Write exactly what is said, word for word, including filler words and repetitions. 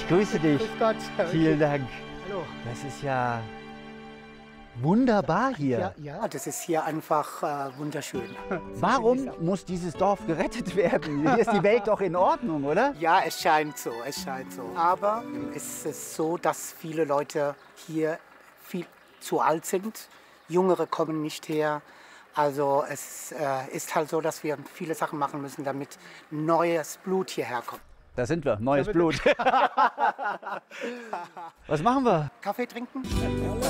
Ich grüße dich. Grüß Gott. Vielen Dank. Hallo. Das ist ja wunderbar hier. Ja, ja, das ist hier einfach äh, wunderschön. Warum muss dieses Dorf gerettet werden? Hier ist die Welt doch in Ordnung, oder? Ja, es scheint so, es scheint so. Aber es ist so, dass viele Leute hier viel zu alt sind. Jüngere kommen nicht her. Also es äh, ist halt so, dass wir viele Sachen machen müssen, damit neues Blut hierher kommt. Da sind wir, neues Blut. Was machen wir? Kaffee trinken?